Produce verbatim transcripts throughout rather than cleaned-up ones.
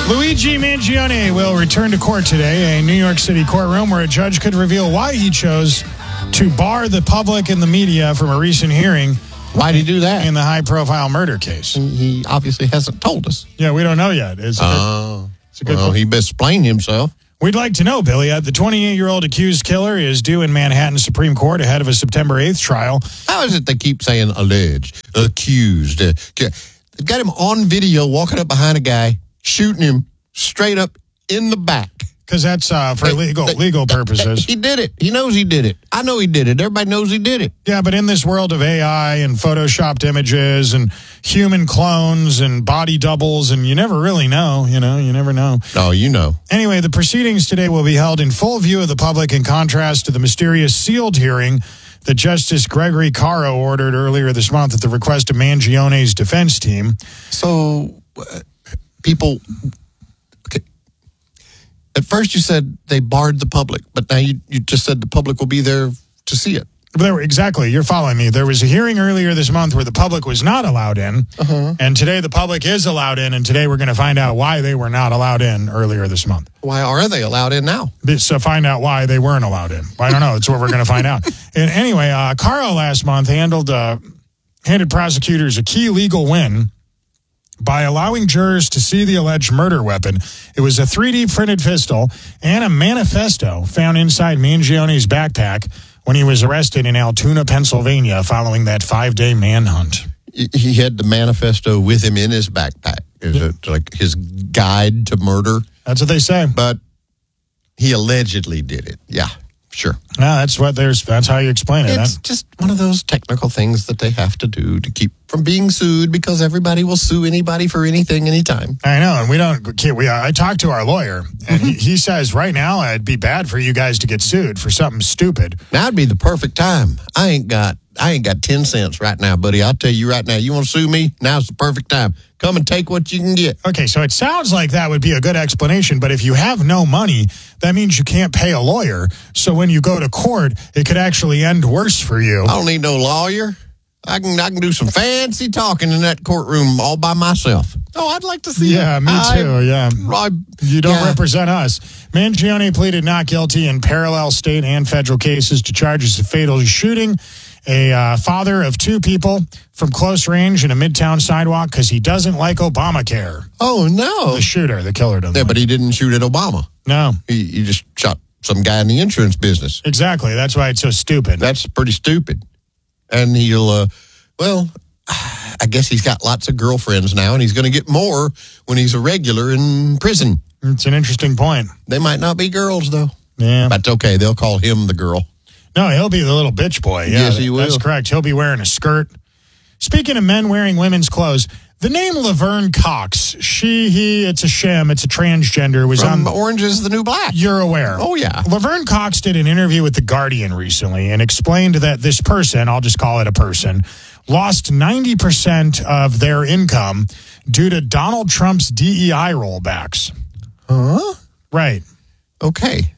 Luigi Mangione will return to court today, a New York City courtroom where a judge could reveal why he chose to bar the public and the media from a recent hearing. Why did he do that? In the high-profile murder case. He obviously hasn't told us. Yeah, we don't know yet. It's a good, oh, it's a good well, point. he best explain himself. We'd like to know, Billy. Uh, the twenty-eight-year-old accused killer is due in Manhattan Supreme Court ahead of a September eighth trial. How is it they keep saying alleged, accused? Uh, they've got him on video walking up behind a guy, shooting him straight up in the back. Because that's uh, for They- legal they- legal they- purposes. He did it. He knows he did it. I know he did it. Everybody knows he did it. Yeah, but in this world of A I and photoshopped images and human clones and body doubles, and you never really know, you know, you never know. Oh, you know. Anyway, the proceedings today will be held in full view of the public in contrast to the mysterious sealed hearing that Justice Gregory Caro ordered earlier this month at the request of Mangione's defense team. So, uh, people... Okay. At first you said they barred the public, but now you, you just said the public will be there to see it. There were, exactly, you're following me. There was a hearing earlier this month where the public was not allowed in, Uh-huh. and today the public is allowed in, and today we're going to find out why they were not allowed in earlier this month. Why are they allowed in now? So find out why they weren't allowed in. I don't know. That's what we're going to find out. And anyway, uh, Caro last month handled uh, handed prosecutors a key legal win by allowing jurors to see the alleged murder weapon. It was a three D printed pistol and a manifesto found inside Mangione's backpack when he was arrested in Altoona, Pennsylvania, following that five-day manhunt. He had the manifesto with him in his backpack. Is it like his guide to murder? That's what they say. But he allegedly did it. Yeah, sure. No, that's what there's. That's how you explain it. It's huh? just one of those technical things that they have to do to keep from being sued, because everybody will sue anybody for anything, anytime. I know, and we don't. Can't, we I talked to our lawyer, and he, he says right now it'd be bad for you guys to get sued for something stupid. Now'd be the perfect time. I ain't got I ain't got ten cents right now, buddy. I'll tell you right now, you want to sue me? Now's the perfect time. Come and take what you can get. Okay, so it sounds like that would be a good explanation, but if you have no money, that means you can't pay a lawyer. So when you go to court, it could actually end worse for you. I don't need no lawyer. I can I can do some fancy talking in that courtroom all by myself. Oh, I'd like to see it. Yeah, me too, I, yeah. I, You don't yeah. represent us. Mangione pleaded not guilty in parallel state and federal cases to charges of fatal shooting a uh, father of two people from close range in a Midtown sidewalk because he doesn't like Obamacare. Oh, no. The shooter, the killer doesn't Yeah, like but he didn't shoot at Obama. No. He, he just shot some guy in the insurance business. Exactly. That's why it's so stupid. That's pretty stupid. And he'll, uh, well, I guess he's got lots of girlfriends now, and he's going to get more when he's a regular in prison. It's an interesting point. They might not be girls, though. Yeah. That's okay. They'll call him the girl. No, he'll be the little bitch boy. Yeah, Yes, he will. That's correct. He'll be wearing a skirt. Speaking of men wearing women's clothes, the name Laverne Cox, she, he, it's a shim, it's a transgender, was From on... Orange is the New Black. You're aware. Oh, yeah. Laverne Cox did an interview with The Guardian recently and explained that this person, I'll just call it a person, lost ninety percent of their income due to Donald Trump's D E I rollbacks. Huh? Right. Okay.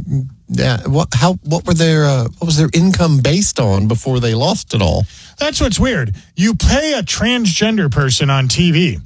Yeah. What? How? What were their? Uh, what was their income based on before they lost it all? That's what's weird. You pay a transgender person on T V.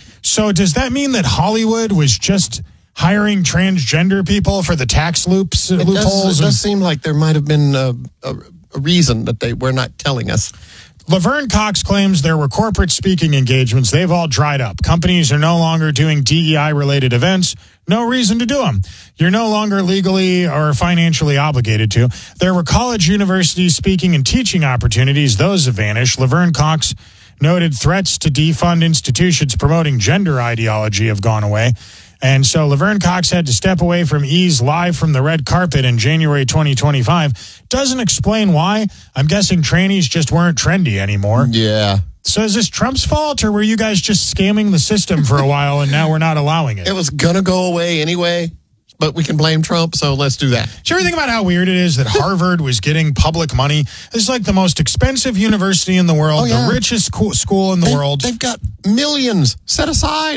So does that mean that Hollywood was just hiring transgender people for the tax loops, It loopholes? does, it and- does seem like there might have been a, a, a reason that they were not telling us. Laverne Cox claims there were corporate speaking engagements. They've all dried up. Companies are no longer doing D E I-related events. No reason to do them. You're no longer legally or financially obligated to. There were college, universities, speaking, and teaching opportunities. Those have vanished. Laverne Cox noted threats to defund institutions promoting gender ideology have gone away. And so Laverne Cox had to step away from E's Live from the Red Carpet in January twenty twenty-five. Doesn't explain why. I'm guessing trannies just weren't trendy anymore. Yeah. So is this Trump's fault, or were you guys just scamming the system for a while and now we're not allowing it? It was gonna go away anyway, but we can blame Trump, so let's do that. Do you ever think about how weird it is that Harvard was getting public money? It's like the most expensive university in the world, Oh, yeah. the richest co- school in the They, world. They've got millions set aside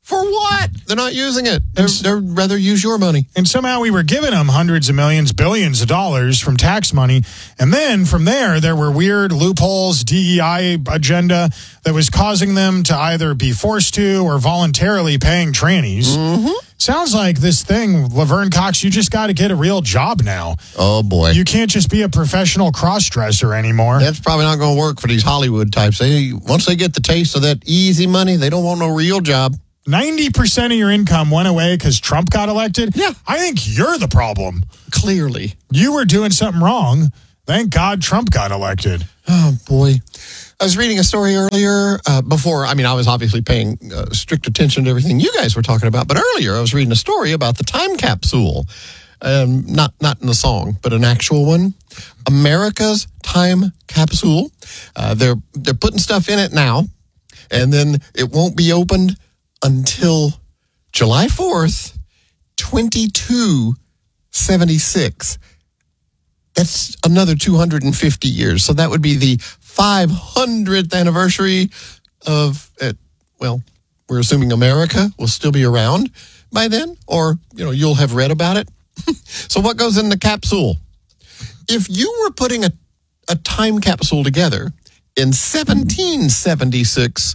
For what? They're not using it. They're, they're rather use your money. And somehow we were giving them hundreds of millions, billions of dollars from tax money. And then from there, there were weird loopholes, D E I agenda that was causing them to either be forced to or voluntarily paying trannies. Mm-hmm. Sounds like this thing, Laverne Cox, you just got to get a real job now. Oh, boy. You can't just be a professional cross-dresser anymore. That's probably not going to work for these Hollywood types. They, once they get the taste of that easy money, they don't want no real job. ninety percent of your income went away because Trump got elected? Yeah. I think you're the problem. Clearly. You were doing something wrong. Thank God Trump got elected. Oh, boy. I was reading a story earlier uh, before. I mean, I was obviously paying uh, strict attention to everything you guys were talking about. But earlier, I was reading a story about the time capsule. Um, not not in the song, but an actual one. America's time capsule. Uh, they're they're putting stuff in it now, and then it won't be opened until July fourth, twenty-two seventy-six. That's another two hundred fifty years. So that would be the five hundredth anniversary of, uh, well, we're assuming America will still be around by then, or, you know, you'll have read about it. So what goes in the capsule? If you were putting a, a time capsule together in seventeen seventy-six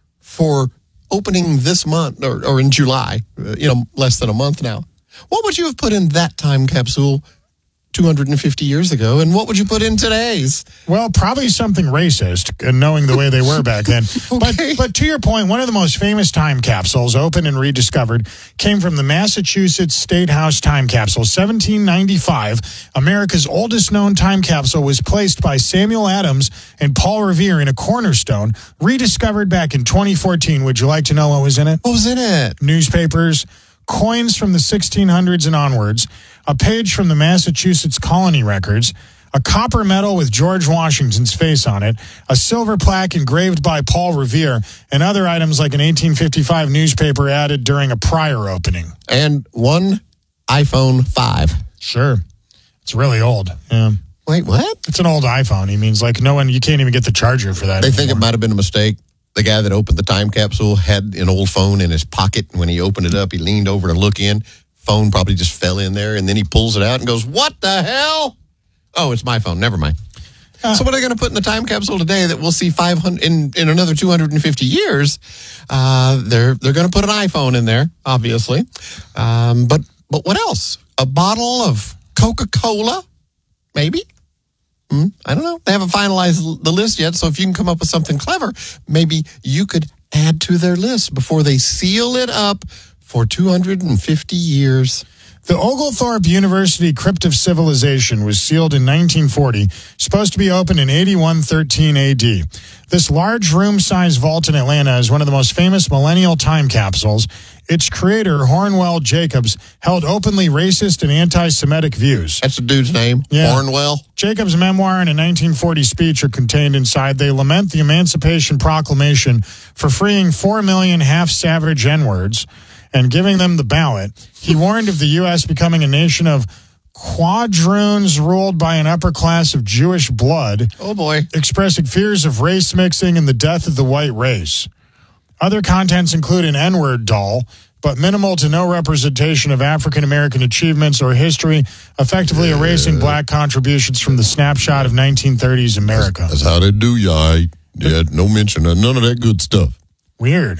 for opening this month, or, or in July, uh, you know, less than a month now, what would you have put in that time capsule two hundred fifty years ago, and what would you put in today's? Well, probably something racist, and knowing the way they were back then. Okay. But but to your point, one of the most famous time capsules, opened and rediscovered, came from the Massachusetts State House time capsule. seventeen ninety-five, America's oldest known time capsule, was placed by Samuel Adams and Paul Revere in a cornerstone, rediscovered back in twenty fourteen. Would you like to know what was in it? What was in it? Newspapers, coins from the sixteen hundreds and onwards, a page from the Massachusetts colony records, a copper medal with George Washington's face on it, a silver plaque engraved by Paul Revere, and other items like an eighteen fifty-five newspaper added during a prior opening. And one iPhone five. Sure. It's really old. Yeah. Wait, what? It's an old iPhone. He means like no one, you can't even get the charger for that They anymore. think it might have been a mistake. The guy that opened the time capsule had an old phone in his pocket, and when he opened it up, he leaned over to look in. Phone probably just fell in there, and then he pulls it out and goes, "What the hell? Oh, it's my phone. Never mind." Uh, so what are they going to put in the time capsule today that we'll see five hundred in, in another two hundred fifty years? Uh, they're they're going to put an iPhone in there, obviously. Um, but but what else? A bottle of Coca-Cola, maybe? Hmm, I don't know. They haven't finalized the list yet, so if you can come up with something clever, maybe you could add to their list before they seal it up for two hundred fifty years. The Oglethorpe University Crypt of Civilization was sealed in nineteen forty, supposed to be opened in eighty-one thirteen A D. This large room-sized vault in Atlanta is one of the most famous millennial time capsules. Its creator, Hornwell Jacobs, held openly racist and anti-Semitic views. That's the dude's name, Yeah. Hornwell. Jacobs' memoir and a nineteen forty speech are contained inside. They lament the Emancipation Proclamation for freeing four million half-savage N-words and giving them the ballot. He warned of the U S becoming a nation of quadroons ruled by an upper class of Jewish blood, Oh, boy. expressing fears of race mixing and the death of the white race. Other contents include an N-word doll, but minimal to no representation of African-American achievements or history, effectively erasing black contributions from the snapshot of nineteen thirties America. That's how they do, ya. Yeah, no mention of none of that good stuff. Weird.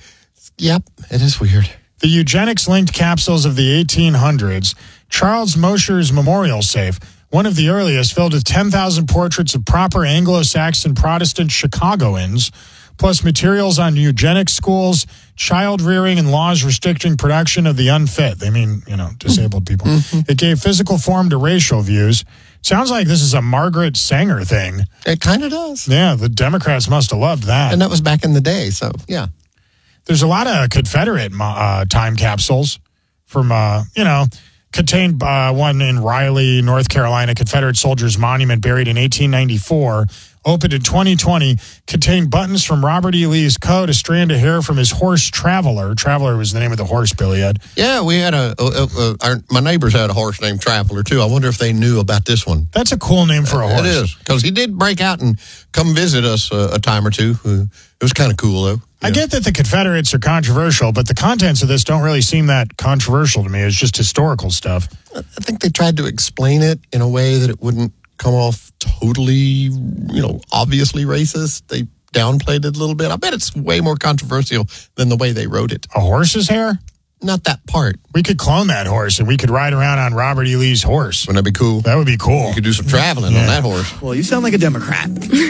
Yep, it is weird. The eugenics-linked capsules of the eighteen hundreds, Charles Mosher's memorial safe, one of the earliest, filled with ten thousand portraits of proper Anglo-Saxon Protestant Chicagoans, plus materials on eugenics schools, child rearing, and laws restricting production of the unfit. They mean, you know, disabled people. Mm-hmm. It gave physical form to racial views. Sounds like this is a Margaret Sanger thing. It kind of does. Yeah, the Democrats must have loved that. And that was back in the day, so, yeah. There's a lot of Confederate uh, time capsules from, uh, you know, contained uh, one in Raleigh, North Carolina, Confederate Soldiers Monument buried in eighteen ninety-four, opened in twenty twenty, contained buttons from Robert E. Lee's coat, a strand of hair from his horse Traveler. Traveler was the name of the horse Billy had. Yeah, we had a, a, a, a our, my neighbors had a horse named Traveler, too. I wonder if they knew about this one. That's a cool name for a horse. It is, because he did break out and come visit us uh, a time or two. Uh, it was kind of cool, though. I get that the Confederates are controversial, but the contents of this don't really seem that controversial to me. It's just historical stuff. I think they tried to explain it in a way that it wouldn't come off totally, you know, obviously racist. They downplayed it a little bit. I bet it's way more controversial than the way they wrote it. A horse's hair? Not that part. We could clone that horse and we could ride around on Robert E. Lee's horse. Wouldn't that be cool? That would be cool. You could do some traveling yeah. on that horse. Well, you sound like a Democrat.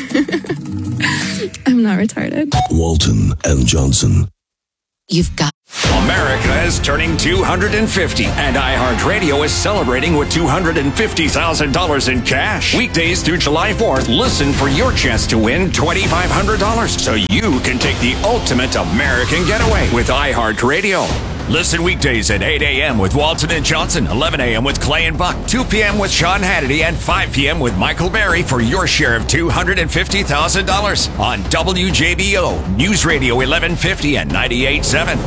I'm not retarded. Walton and Johnson. You've got... America is turning two hundred fifty, and iHeartRadio is celebrating with two hundred fifty thousand dollars in cash. Weekdays through July fourth, listen for your chance to win twenty-five hundred dollars so you can take the ultimate American getaway with iHeartRadio. Listen weekdays at eight a.m. with Walton and Johnson, eleven a.m. with Clay and Buck, two p.m. with Sean Hannity, and five p.m. with Michael Berry for your share of two hundred fifty thousand dollars on W J B O, News Radio eleven fifty and ninety-eight point seven.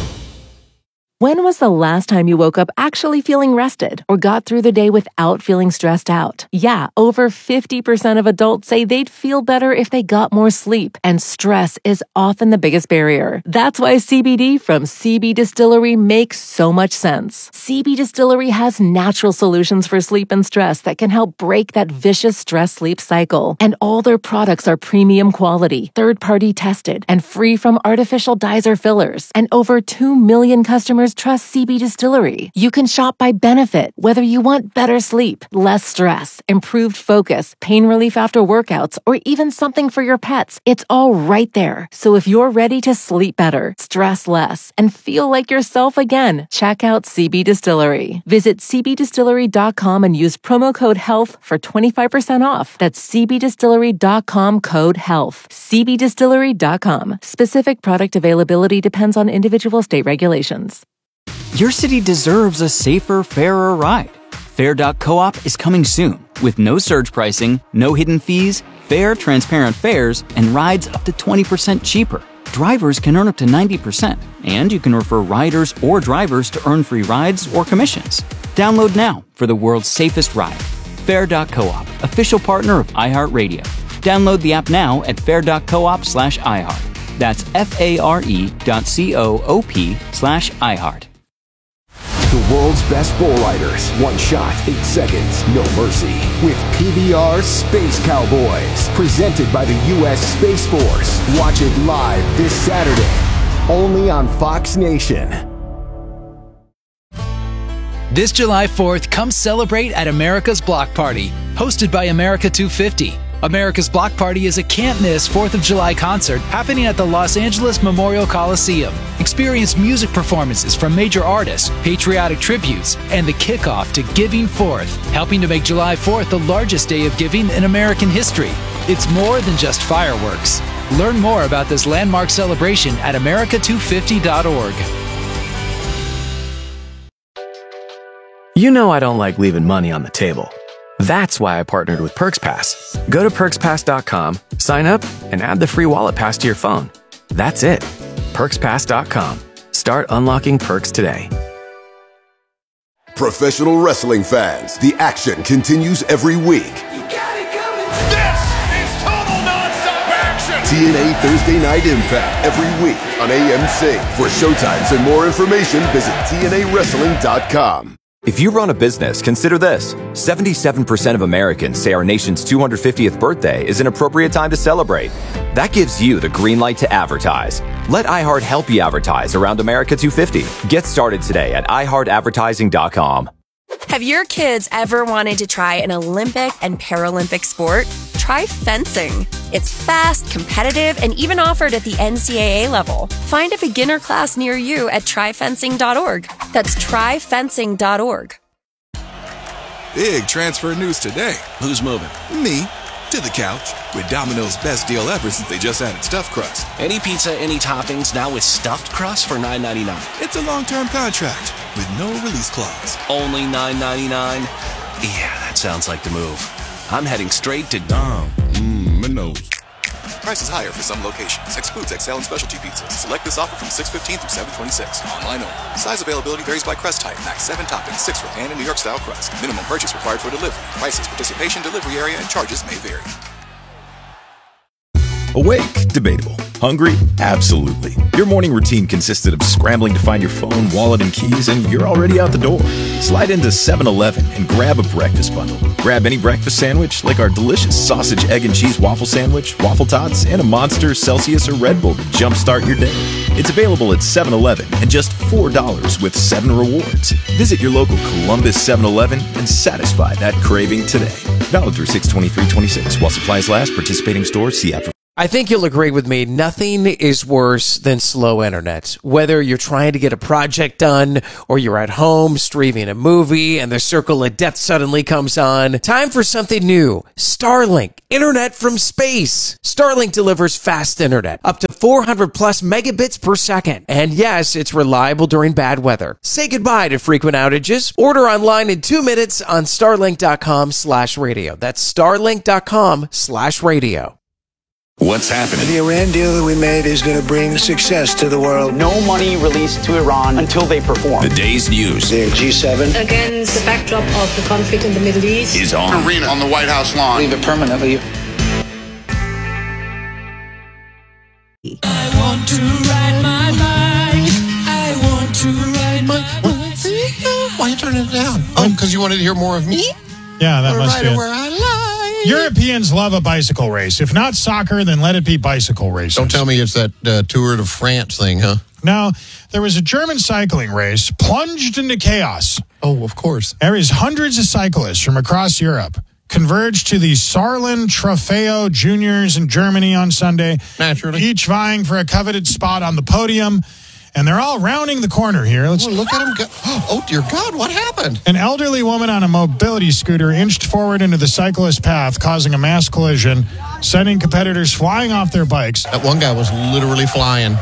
When was the last time you woke up actually feeling rested or got through the day without feeling stressed out? Yeah, over fifty percent of adults say they'd feel better if they got more sleep, and stress is often the biggest barrier. That's why C B D from C B Distillery makes so much sense. C B Distillery has natural solutions for sleep and stress that can help break that vicious stress-sleep cycle. And all their products are premium quality, third-party tested, and free from artificial dyes or fillers. And over two million customers trust C B Distillery. You can shop by benefit, whether you want better sleep, less stress, improved focus, pain relief after workouts, or even something for your pets. It's all right there. So if you're ready to sleep better, stress less, and feel like yourself again, check out C B Distillery. Visit c b distillery dot com and use promo code HEALTH for twenty-five percent off. That's c b distillery dot com code HEALTH. c b distillery dot com. Specific product availability depends on individual state regulations. Your city deserves a safer, fairer ride. Fair dot coop is coming soon with no surge pricing, no hidden fees, fair, transparent fares, and rides up to twenty percent cheaper. Drivers can earn up to ninety percent, and you can refer riders or drivers to earn free rides or commissions. Download now for the world's safest ride. Fair dot coop, official partner of iHeartRadio. Download the app now at fair dot coop slash iHeart. That's F-A-R-E dot C-O-O-P slash iHeart. The world's best bull riders. One shot, eight seconds, no mercy. With P B R Space Cowboys. Presented by the U S Space Force. Watch it live this Saturday. Only on Fox Nation. This July fourth, come celebrate at America's Block Party. Hosted by America two fifty. America's Block Party is a can't-miss fourth of July concert happening at the Los Angeles Memorial Coliseum. Experience music performances from major artists, patriotic tributes, and the kickoff to Giving Fourth, helping to make July fourth the largest day of giving in American history. It's more than just fireworks. Learn more about this landmark celebration at america two fifty dot org. You know I don't like leaving money on the table. That's why I partnered with PerksPass. Go to perks pass dot com, sign up, and add the free wallet pass to your phone. That's it. perks pass dot com. Start unlocking perks today. Professional wrestling fans, the action continues every week. You got it coming. This is total nonstop action. T N A Thursday Night Impact every week on A M C. For showtimes and more information, visit T N A wrestling dot com. If you run a business, consider this. seventy-seven percent of Americans say our nation's two hundred fiftieth birthday is an appropriate time to celebrate. That gives you the green light to advertise. Let iHeart help you advertise around America two fifty. Get started today at i heart advertising dot com. Have your kids ever wanted to try an Olympic and Paralympic sport? Try fencing. It's fast, competitive, and even offered at the N C double A level. Find a beginner class near you at try fencing dot org. That's try fencing dot org. Big transfer news today. Who's moving? Me. To the couch. With Domino's best deal ever since they just added stuffed crust. Any pizza, any toppings, now with stuffed crust for nine ninety-nine. It's a long-term contract with no release clause. Only nine ninety-nine? Yeah, that sounds like the move. I'm heading straight to Dom. Mmm, Minos. Prices higher for some locations. Excludes X L and specialty pizzas. Select this offer from six fifteen through seven twenty-six. Online only. Size availability varies by crust type. Max seven toppings, six for pan and New York style crust. Minimum purchase required for delivery. Prices, participation, delivery area, and charges may vary. Awake, debatable. Hungry? Absolutely. Your morning routine consisted of scrambling to find your phone, wallet, and keys, and you're already out the door. Slide into seven eleven and grab a breakfast bundle. Grab any breakfast sandwich, like our delicious sausage, egg, and cheese waffle sandwich, waffle tots, and a Monster, Celsius, or Red Bull to jumpstart your day. It's available at seven eleven and just four dollars with seven rewards. Visit your local Columbus seven eleven and satisfy that craving today. Valid through six twenty-three twenty-six. While supplies last, participating stores, see app for... I think you'll agree with me. Nothing is worse than slow internet. Whether you're trying to get a project done or you're at home streaming a movie and the circle of death suddenly comes on, time for something new. Starlink, internet from space. Starlink delivers fast internet, up to four hundred plus megabits per second. And yes, it's reliable during bad weather. Say goodbye to frequent outages. Order online in two minutes on starlink.com slash radio. That's starlink.com slash radio. What's happening? The Iran deal that we made is going to bring success to the world. No money released to Iran until they perform. The day's news. The G seven. Against the backdrop of the conflict in the Middle East. Is on. Arena on the White House lawn. Leave it permanently. I want to ride my bike. I want to ride my bike. Why are you turning it down? Oh, because you wanted to hear more of me? Yeah, that must be it. Where I lie. Europeans love a bicycle race. If not soccer, then let it be bicycle races. Don't tell me it's that uh, Tour de France thing, huh? No, there was a German cycling race plunged into chaos. Oh, of course. There is hundreds of cyclists from across Europe converged to the Saarland Trofeo Juniors in Germany on Sunday. Naturally. Each vying for a coveted spot on the podium. And they're all rounding the corner here. Let's oh, look at him go. Oh, dear God, what happened? An elderly woman on a mobility scooter inched forward into the cyclist path, causing a mass collision, sending competitors flying off their bikes. That one guy was literally flying.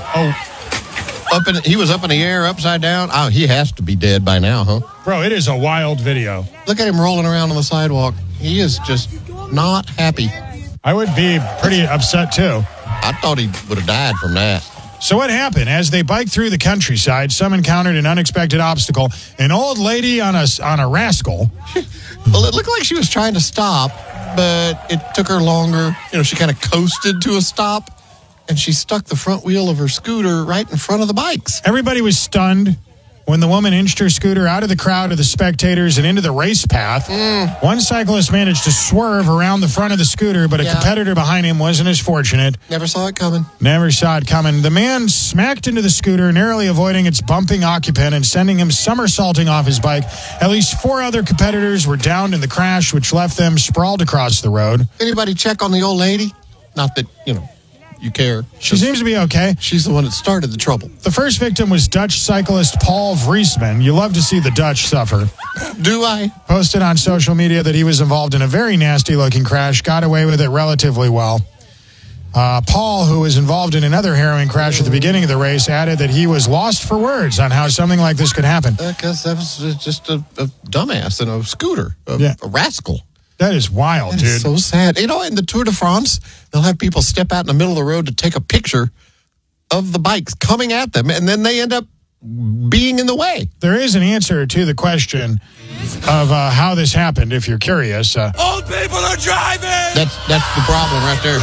Oh. Up in, he was up in the air, upside down. Oh, he has to be dead by now, huh? Bro, it is a wild video. Look at him rolling around on the sidewalk. He is just not happy. I would be pretty upset, too. I thought he would have died from that. So what happened? As they biked through the countryside, some encountered an unexpected obstacle. An old lady on a, on a rascal. Well, it looked like she was trying to stop, but it took her longer. You know, she kind of coasted to a stop, and she stuck the front wheel of her scooter right in front of the bikes. Everybody was stunned when the woman inched her scooter out of the crowd of the spectators and into the race path. Mm. One cyclist managed to swerve around the front of the scooter, but a yeah. competitor behind him wasn't as fortunate. Never saw it coming. Never saw it coming. The man smacked into the scooter, narrowly avoiding its bumping occupant and sending him somersaulting off his bike. At least four other competitors were downed in the crash, which left them sprawled across the road. Anybody check on the old lady? Not that, you know, you care. She seems to be okay. She's the one that started the trouble. The first victim was Dutch cyclist Paul Vriesman. You love to see the Dutch suffer. Do I? Posted on social media that he was involved in a very nasty-looking crash, got away with it relatively well. Uh, Paul, who was involved in another harrowing crash at the beginning of the race, added that he was lost for words on how something like this could happen. Because that was just a, a dumbass in a scooter, a, yeah. a rascal. That is wild, that dude. Is so sad. You know, in the Tour de France, they'll have people step out in the middle of the road to take a picture of the bikes coming at them, and then they end up being in the way. There is an answer to the question of uh, how this happened, if you're curious. Uh, Old people are driving! That's that's the problem right there.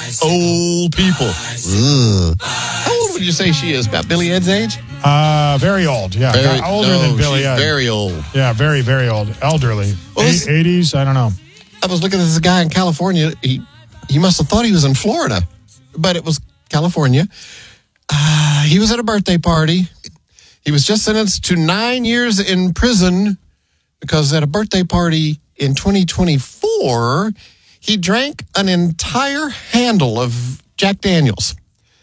Old people. Ugh. How old would you say she is? About Billy Ed's age? Uh, very old, yeah. Very, older no, than Billy she's Ed. very old. Yeah, very, very old. Elderly. Well, this, eighties, I don't know. I was looking at this guy in California. He he must have thought he was in Florida, but it was California. Uh, he was at a birthday party. He was just sentenced to nine years in prison because at a birthday party in twenty twenty-four, he drank an entire handle of Jack Daniels.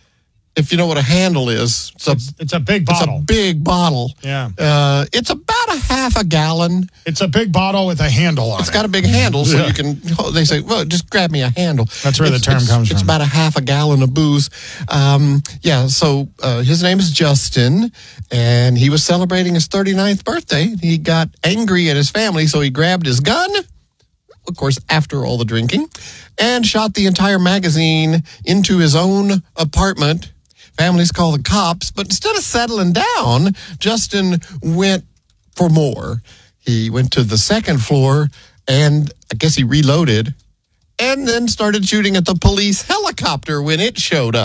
If you know what a handle is, it's a, it's, it's a big bottle. It's a big bottle. Yeah. Uh, it's about a half a gallon. It's a big bottle with a handle on it's it. It's got a big handle, so yeah. you can, they say, well, just grab me a handle. That's where it's, the term it's, comes it's from. It's about a half a gallon of booze. Um, yeah, so uh, his name is Justin, and he was celebrating his thirty-ninth birthday. He got angry at his family, so he grabbed his gun, of course, after all the drinking, and shot the entire magazine into his own apartment. Families call the cops, but instead of settling down, Justin went for more. He went to the second floor, and I guess he reloaded, and then started shooting at the police helicopter when it showed up.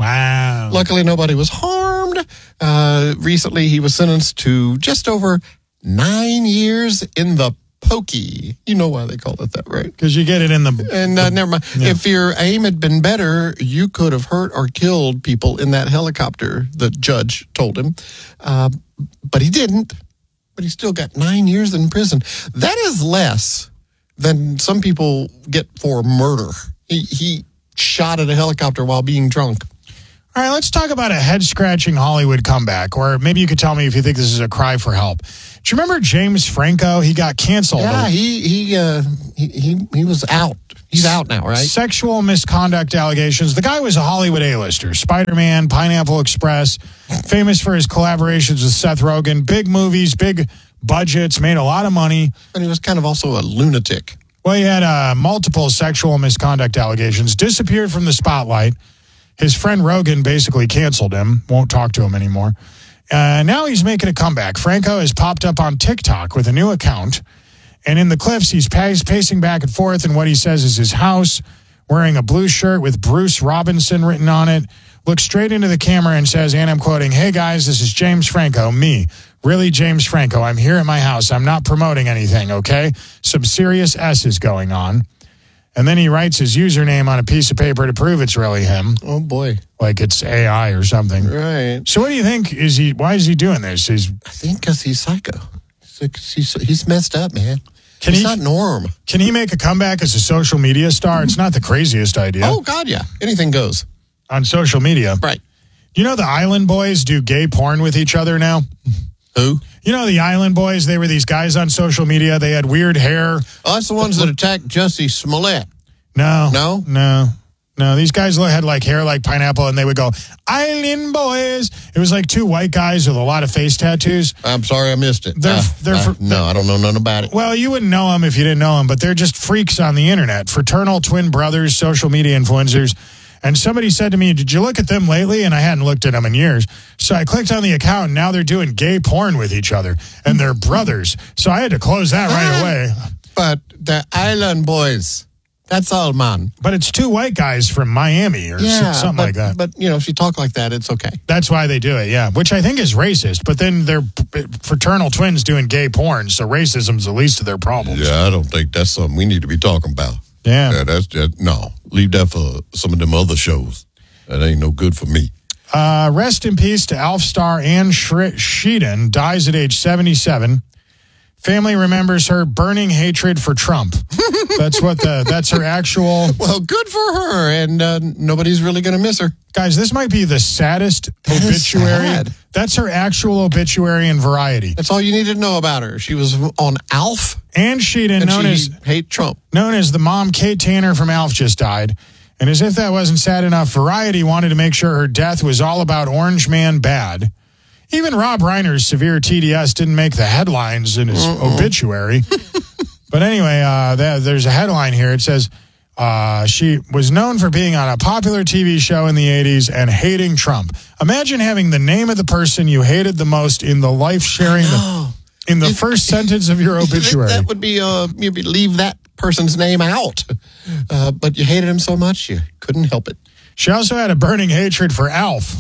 Wow. Luckily, nobody was harmed. Uh, recently, he was sentenced to just over nine years in the pokey. You know why they call it that, right? Because you get it in the... And uh, never mind. Yeah. If your aim had been better, you could have hurt or killed people in that helicopter, the judge told him. Uh, but he didn't. But he still got nine years in prison. That is less than some people get for murder. He, he shot at a helicopter while being drunk. All right, let's talk about a head-scratching Hollywood comeback, or maybe you could tell me if you think this is a cry for help. Do you remember James Franco? He got canceled. Yeah, he he uh, he, he he was out. He's out now, right? Sexual misconduct allegations. The guy was a Hollywood A-lister. Spider-Man, Pineapple Express, famous for his collaborations with Seth Rogen. Big movies, big budgets, made a lot of money. And he was kind of also a lunatic. Well, he had uh, multiple sexual misconduct allegations, disappeared from the spotlight. His friend Rogan basically canceled him, won't talk to him anymore. Uh, now he's making a comeback. Franco has popped up on TikTok with a new account. And in the clips, he's pacing back and forth in what he says is his house, wearing a blue shirt with Bruce Robinson written on it, looks straight into the camera and says, and I'm quoting, "Hey guys, this is James Franco, me. Really, James Franco. I'm here at my house. I'm not promoting anything, okay? Some serious S's going on." And then he writes his username on a piece of paper to prove it's really him. Oh, boy. Like it's A I or something. Right. So what do you think? Is he? Why is he doing this? He's, I think because he's psycho. He's, he's, he's messed up, man. Can he's he, not norm. Can he make a comeback as a social media star? It's not the craziest idea. Oh, God, yeah. Anything goes. On social media. Right. You know the Island Boys do gay porn with each other now? Who? You know the Island Boys? They were these guys on social media. They had weird hair. Oh, that's the ones that attacked Jussie Smollett. No. No? No. No, these guys had like hair like pineapple, and they would go, Island Boys. It was like two white guys with a lot of face tattoos. I'm sorry I missed it. They're, Uh, they're uh, for, no, I don't know nothing about it. Well, you wouldn't know them if you didn't know them, but they're just freaks on the internet. Fraternal twin brothers, social media influencers. And somebody said to me, did you look at them lately? And I hadn't looked at them in years. So I clicked on the account, and now they're doing gay porn with each other. And they're brothers. So I had to close that right away. But the Island Boys, that's all, man. But it's two white guys from Miami or Yeah, something but, like that. But, you know, if you talk like that, it's okay. That's why they do it, yeah. Which I think is racist. But then they're fraternal twins doing gay porn, so racism's the least of their problems. Yeah, I don't think that's something we need to be talking about. Yeah. Yeah, that's just, no. Leave that for some of them other shows. That ain't no good for me. Uh, rest in peace to Alf star Anne Shre- Sheehan, dies at age seventy-seven. Family remembers her burning hatred for Trump. That's what the, that's her actual. Well, good for her, and uh, nobody's really going to miss her. Guys, this might be the saddest That is obituary. sad. That's her actual obituary in Variety. That's all you need to know about her. She was on Alf. Anne Sheehan, and known she as hate Trump. known as the mom Kate Tanner from Alf, just died. And as if that wasn't sad enough, Variety wanted to make sure her death was all about Orange Man bad. Even Rob Reiner's severe T D S didn't make the headlines in his Uh-oh. obituary. But anyway, uh, there, there's a headline here. It says, uh, she was known for being on a popular T V show in the eighties and hating Trump. Imagine having the name of the person you hated the most in the life sharing the, in the first sentence of your obituary. That would be, uh, you'd be leave that person's name out. Uh, but you hated him so much, you couldn't help it. She also had a burning hatred for Alf.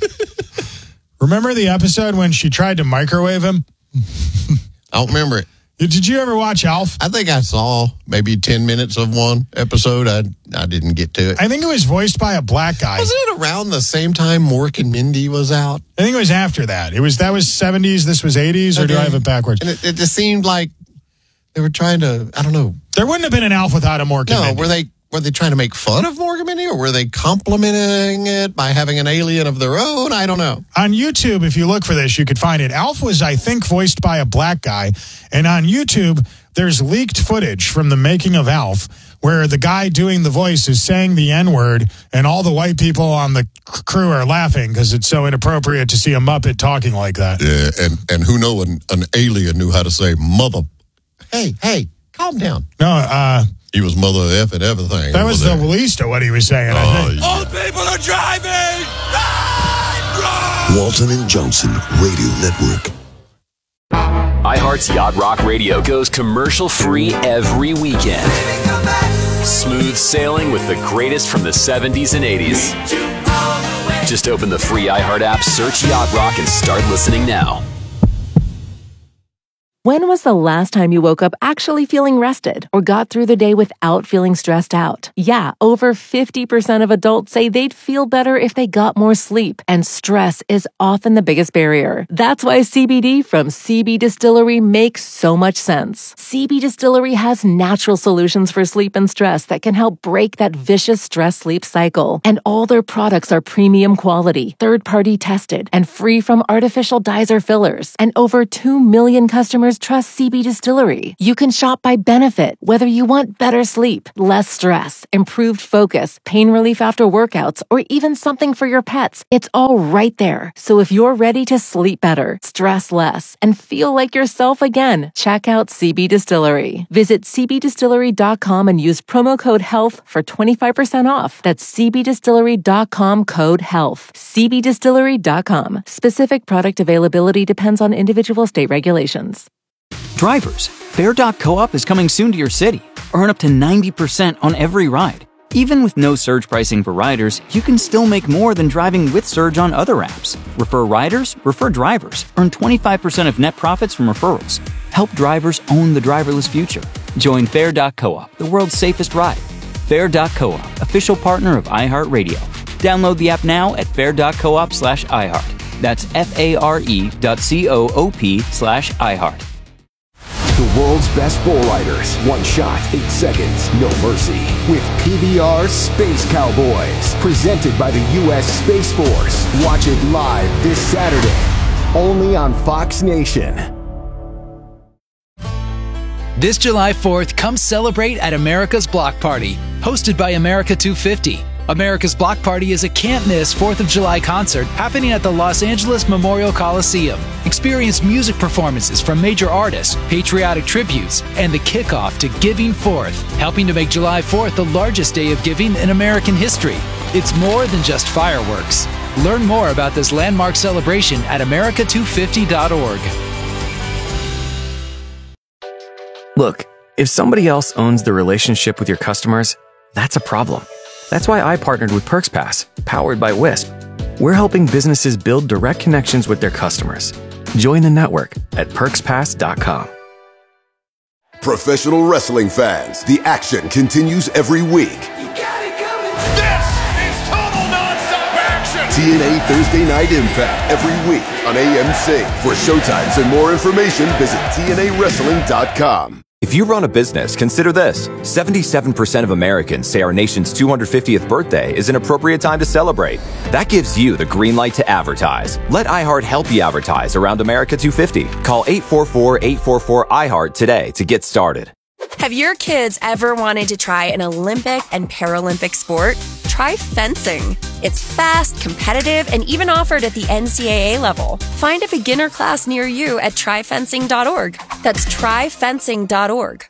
Remember the episode when she tried to microwave him? I don't remember it. Did you ever watch Alf? I think I saw maybe ten minutes of one episode. I I didn't get to it. I think it was voiced by a black guy. Wasn't it around the same time Mork and Mindy was out? I think it was after that. It was that was seventies, this was eighties, or okay. Do I have it backwards? And it, it just seemed like they were trying to, I don't know. There wouldn't have been an Alf without a Mork and no, Mindy. No, were they were they trying to make fun of Mork and Mindy, or were they complimenting it by having an alien of their own? I don't know. On YouTube, if you look for this, you could find it. Alf was, I think, voiced by a black guy. And on YouTube, there's leaked footage from the making of Alf where the guy doing the voice is saying the N-word, and all the white people on the crew are laughing because it's so inappropriate to see a Muppet talking like that. Yeah, and, and who know an, an alien knew how to say mother. Hey, hey, calm down. No, uh... He was mother F and everything. That was there. The least of what he was saying, oh, I think. Yeah. Old people are driving! Run! Run! Walton and Johnson Radio Network. iHeart's Yacht Rock Radio goes commercial-free every weekend. Smooth sailing with the greatest from the seventies and eighties. Just open the free iHeart app, search Yacht Rock, and start listening now. When was the last time you woke up actually feeling rested or got through the day without feeling stressed out? Yeah, over fifty percent of adults say they'd feel better if they got more sleep, and stress is often the biggest barrier. That's why C B D from C B Distillery makes so much sense. C B Distillery has natural solutions for sleep and stress that can help break that vicious stress-sleep cycle. And all their products are premium quality, third-party tested, and free from artificial dyes or fillers. And over two million customers trust C B Distillery. You can shop by benefit, whether you want better sleep, less stress, improved focus, pain relief after workouts, or even something for your pets. It's all right there. So if you're ready to sleep better, stress less, and feel like yourself again, check out C B Distillery. Visit c b distillery dot com and use promo code HEALTH for twenty-five percent off. That's c b distillery dot com code HEALTH. c b distillery dot com. Specific product availability depends on individual state regulations. Drivers, Fare dot co-op is coming soon to your city. Earn up to ninety percent on every ride. Even with no surge pricing for riders, you can still make more than driving with surge on other apps. Refer riders, refer drivers. Earn twenty-five percent of net profits from referrals. Help drivers own the driverless future. Join Fare dot co-op, the world's safest ride. Fare dot co-op, official partner of iHeartRadio. Download the app now at fare dot coop slash iHeart. That's F-A-R-E dot C-O-O-P slash iHeart. The world's best bull riders. One shot, eight seconds, no mercy. With P B R Space Cowboys. Presented by the U S Space Force. Watch it live this Saturday. Only on Fox Nation. This July fourth, come celebrate at America's Block Party, hosted by America two fifty. America's Block Party is a can't-miss fourth of July concert happening at the Los Angeles Memorial Coliseum. Experience music performances from major artists, patriotic tributes, and the kickoff to Giving Fourth, helping to make July fourth the largest day of giving in American history. It's more than just fireworks. Learn more about this landmark celebration at america two fifty dot org. Look, if somebody else owns the relationship with your customers, that's a problem. That's why I partnered with PerksPass, powered by Wisp. We're helping businesses build direct connections with their customers. Join the network at perks pass dot com. Professional wrestling fans, the action continues every week. This is total nonstop action. T N A Thursday Night Impact every week on A M C. For showtimes and more information, visit T N A wrestling dot com. If you run a business, consider this. seventy-seven percent of Americans say our nation's two hundred fiftieth birthday is an appropriate time to celebrate. That gives you the green light to advertise. Let iHeart help you advertise around America two fifty. Call eight four four, eight four four, I heart today to get started. Have your kids ever wanted to try an Olympic and Paralympic sport? Try fencing. It's fast, competitive, and even offered at the N C double A level. Find a beginner class near you at try fencing dot org. That's try fencing dot org.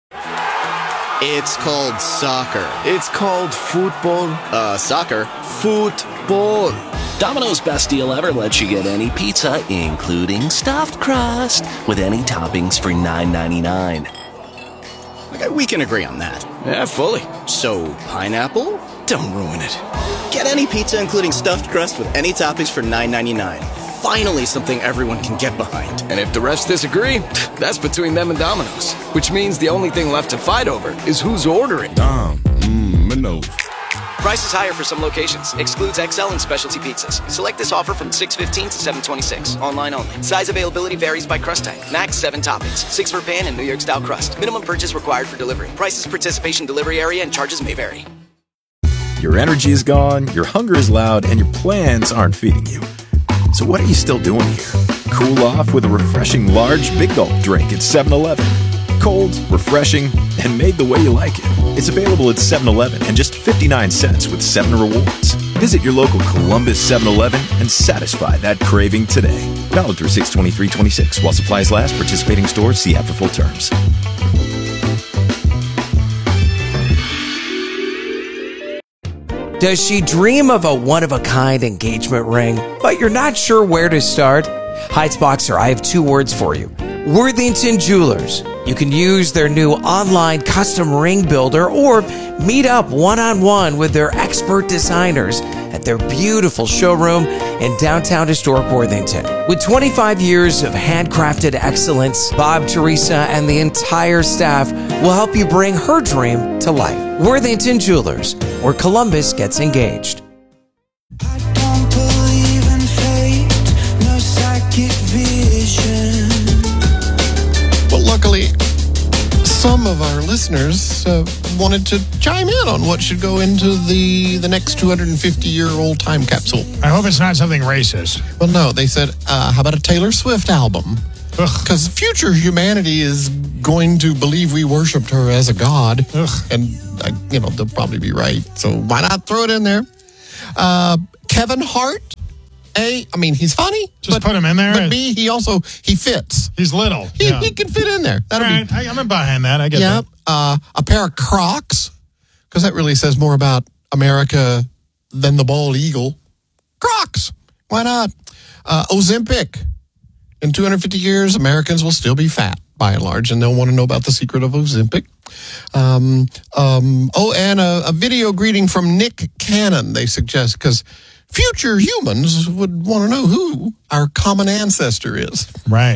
It's called soccer. It's called football. Uh, soccer. Football. Domino's Best Deal Ever lets you get any pizza, including stuffed crust, with any toppings for nine ninety-nine. Okay, we can agree on that. Yeah, fully. So, pineapple? Don't ruin it. Get any pizza including stuffed crust with any toppings for nine ninety-nine. Finally something everyone can get behind. And if the rest disagree, that's between them and Domino's. Which means the only thing left to fight over is who's ordering. Dom, mmm, Minnows. Price is higher for some locations. Excludes X L and specialty pizzas. Select this offer from six fifteen to seven twenty-six. Online only. Size availability varies by crust type. Max seven toppings. Six for pan and New York style crust. Minimum purchase required for delivery. Prices, participation, delivery area, and charges may vary. Your energy is gone, your hunger is loud, and your plans aren't feeding you. So what are you still doing here? Cool off with a refreshing large Big Gulp drink at seven eleven. Cold, refreshing, and made the way you like it. It's available at seven eleven and just fifty-nine cents with seven rewards. Visit your local Columbus seven eleven and satisfy that craving today. Valid through six twenty-three twenty-six. While supplies last, participating stores, see app for full terms. Does she dream of a one-of-a-kind engagement ring, but you're not sure where to start? Heights Boxer, I have two words for you. Worthington Jewelers. You can use their new online custom ring builder or meet up one-on-one with their expert designers at their beautiful showroom in downtown historic Worthington. With twenty-five years of handcrafted excellence, Bob, Teresa, and the entire staff will help you bring her dream to life. Worthington Jewelers, where Columbus gets engaged. Don't believe in fate, no psychic vision. Well, luckily, some of our listeners uh, wanted to chime in on what should go into the, the next two hundred fifty-year-old time capsule. I hope it's not something racist. Well, no, they said, uh, how about a Taylor Swift album? Because future humanity is going to believe we worshipped her as a god. Ugh. And, uh, you know, they'll probably be right. So why not throw it in there? Uh, Kevin Hart. A, I mean, he's funny. Just but, put him in there. But B, he also, he fits. He's little. He, yeah. he can fit in there. That'll All right. be, I, I'm behind that. I get yeah, that. Uh, a pair of Crocs, because that really says more about America than the bald eagle. Crocs. Why not? Uh, Ozempic. In two hundred fifty years, Americans will still be fat, by and large, and they'll want to know about the secret of Ozempic. Um, um, oh, and a, a video greeting from Nick Cannon, they suggest, because future humans would want to know who our common ancestor is. Right.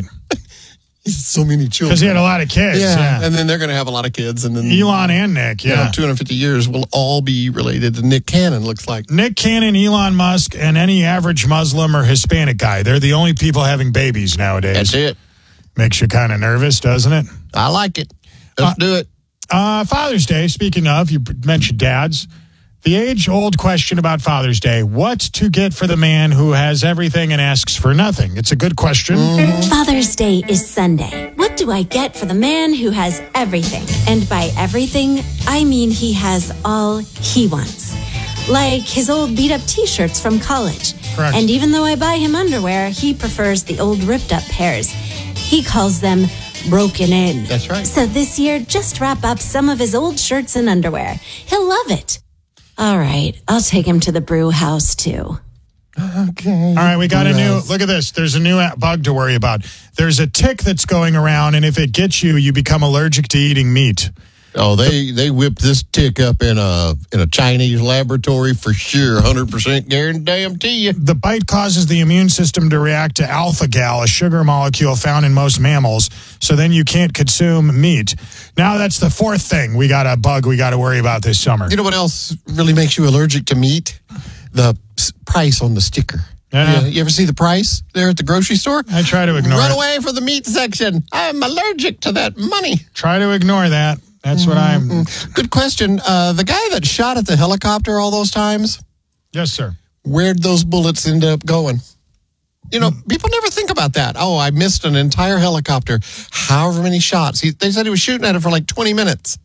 So many children. Because he had a lot of kids. Yeah. Yeah. And then they're going to have a lot of kids. And then Elon and Nick, yeah. You know, two hundred fifty years will all be related to Nick Cannon, looks like. Nick Cannon, Elon Musk, and any average Muslim or Hispanic guy. They're the only people having babies nowadays. That's it. Makes you kind of nervous, doesn't it? I like it. Let's uh, do it. Uh, Father's Day, speaking of, you mentioned dads. The age-old question about Father's Day, what to get for the man who has everything and asks for nothing? It's a good question. Mm-hmm. Father's Day is Sunday. What do I get for the man who has everything? And by everything, I mean he has all he wants. Like his old beat-up T-shirts from college. Correct. And even though I buy him underwear, he prefers the old ripped-up pairs. He calls them broken in. That's right. So this year, just wrap up some of his old shirts and underwear. He'll love it. All right, I'll take him to the brew house, too. Okay. All right, we got a new, Nice. look at this. There's a new bug to worry about. There's a tick that's going around, and if it gets you, you become allergic to eating meat. Oh, they, they whipped this tick up in a in a Chinese laboratory for sure. one hundred percent guarantee you. The bite causes the immune system to react to alpha-gal, a sugar molecule found in most mammals, so then you can't consume meat. Now that's the fourth thing we got a bug we got to worry about this summer. You know what else really makes you allergic to meat? The s- price on the sticker. Yeah. You, you ever see the price there at the grocery store? I try to ignore Run it. away from the meat section. I'm allergic to that money. Try to ignore that. That's what I'm... Mm-hmm. Good question. Uh, the guy that shot at the helicopter all those times, Yes, sir. where'd those bullets end up going? You know, people never think about that. Oh, I missed an entire helicopter. However many shots. He, they said he was shooting at it for like twenty minutes.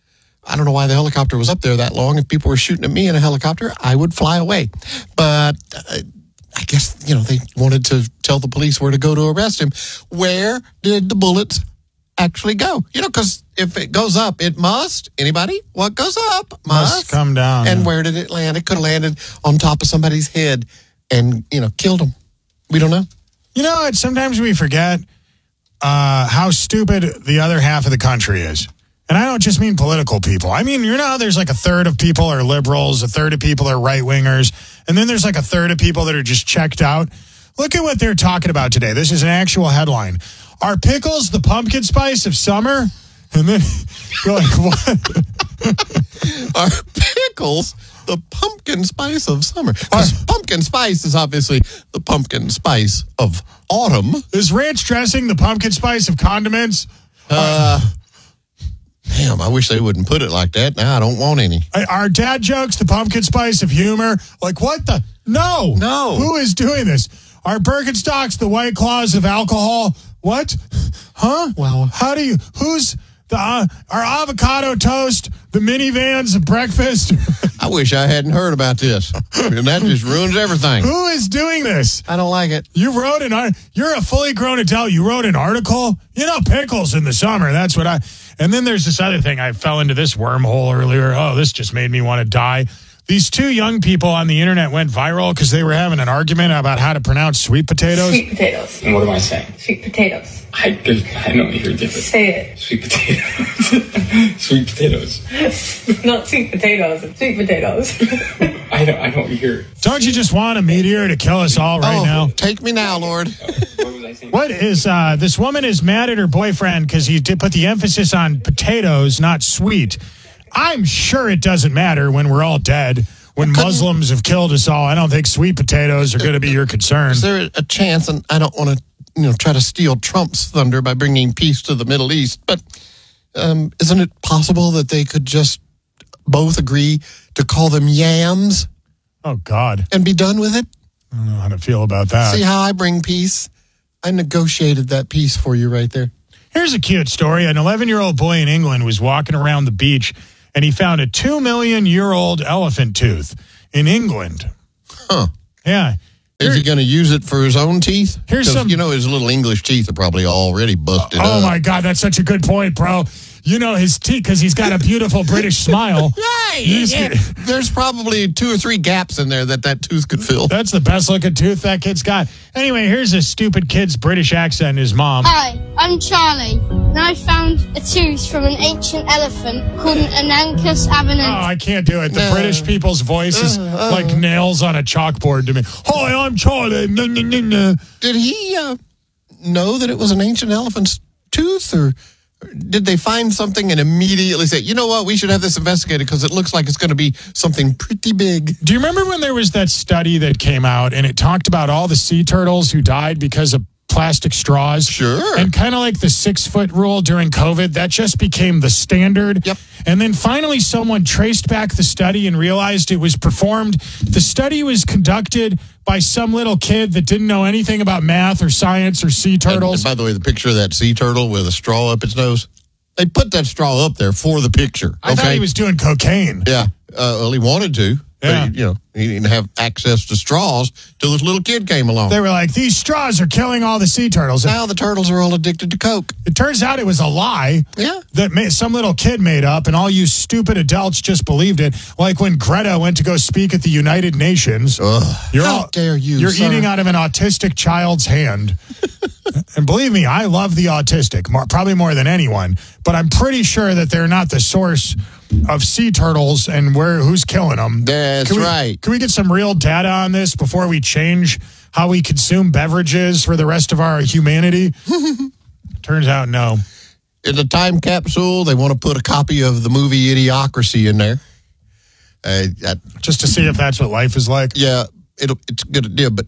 I don't know why the helicopter was up there that long. If people were shooting at me in a helicopter, I would fly away. But uh, I guess, you know, they wanted to tell the police where to go to arrest him. Where did the bullets actually go? You know, because if it goes up, it must. Anybody? What goes up must, Must come down. And yeah. where did it land? It could have landed on top of somebody's head and, you know, killed them. We don't know. You know, it's, sometimes we forget uh, how stupid the other half of the country is. And I don't just mean political people. I mean, you know how there's like a third of people are liberals, a third of people are right-wingers, and then there's like a third of people that are just checked out. Look at what they're talking about today. This is an actual headline. Are pickles the pumpkin spice of summer? And then you're like, what? Are pickles the pumpkin spice of summer? Because pumpkin spice is obviously the pumpkin spice of autumn. Is ranch dressing the pumpkin spice of condiments? Uh, damn, I wish they wouldn't put it like that. Now I don't want any. Are dad jokes the pumpkin spice of humor? Like, what the? No. No. Who is doing this? Are Birkenstocks the White Claws of alcohol? What? Huh? Well, how do you, who's, the uh, are avocado toast the minivans of breakfast? I wish I hadn't heard about this. And that just ruins everything. Who is doing this? I don't like it. You wrote an art. You're a fully grown adult. You wrote an article. You know, pickles in the summer. That's what I. And then there's this other thing. I fell into this wormhole earlier. Oh, this just made me want to die. These two young people on the internet went viral because they were having an argument about how to pronounce sweet potatoes. Sweet potatoes. And what am I saying? Sweet potatoes. I, I don't hear different. Say it. Sweet potatoes. Sweet potatoes. Not sweet potatoes. Sweet potatoes. I don't. I don't hear. Don't you just want a meteor to kill us all right oh, now? Take me now, Lord. What was I saying? What is uh, this woman is mad at her boyfriend because he did put the emphasis on potatoes, not sweet. I'm sure it doesn't matter when we're all dead. When Muslims have killed us all, I don't think sweet potatoes are going to be your concern. Is there a chance, and I don't want to you know, try to steal Trump's thunder by bringing peace to the Middle East, but um, isn't it possible that they could just both agree to call them yams? Oh, God. And be done with it? I don't know how to feel about that. See how I bring peace? I negotiated that peace for you right there. Here's a cute story. An eleven-year-old boy in England was walking around the beach, and he found a two million year old elephant tooth in England. Huh. Yeah. Is he going to use it for his own teeth? Here's some. You know, his little English teeth are probably already busted oh, up. Oh, my God. That's such a good point, bro. You know his teeth because he's got a beautiful British smile. Right. Yeah. There's probably two or three gaps in there that that tooth could fill. That's the best looking tooth that kid's got. Anyway, here's a stupid kid's British accent, his mom. Hi, I'm Charlie. And I found a tooth from an ancient elephant called an Anankus avenant. Oh, I can't do it. The No. British people's voice is Uh, uh. like nails on a chalkboard to me. Hi, I'm Charlie. No, no, no, no. Did he uh, know that it was an ancient elephant's tooth, or did they find something and immediately say, you know what, we should have this investigated because it looks like it's going to be something pretty big? Do you remember when there was that study that came out and it talked about all the sea turtles who died because of plastic straws? Sure. And kind of like the six-foot rule during COVID, that just became the standard. Yep. And then finally someone traced back the study and realized it was performed. The study was conducted by some little kid that didn't know anything about math or science or sea turtles. And, and by the way, the picture of that sea turtle with a straw up its nose, they put that straw up there for the picture. I okay? thought he was doing cocaine. Yeah. Uh, well, he wanted to. Yeah. But he, you know, he didn't have access to straws till this little kid came along. They were like, these straws are killing all the sea turtles. Now the turtles are all addicted to Coke. It turns out it was a lie. Yeah. That ma- some little kid made up, and all you stupid adults just believed it. Like when Greta went to go speak at the United Nations. Ugh. You're How all, dare you, You're sir. eating out of an autistic child's hand. And believe me, I love the autistic, more, probably more than anyone. But I'm pretty sure that they're not the source of sea turtles and where who's killing them. That's can we, right. Can we get some real data on this before we change how we consume beverages for the rest of our humanity? Turns out, no. In the time capsule, they want to put a copy of the movie Idiocracy in there. Uh, that, Just to see if that's what life is like. yeah, it'll, it's a good idea, but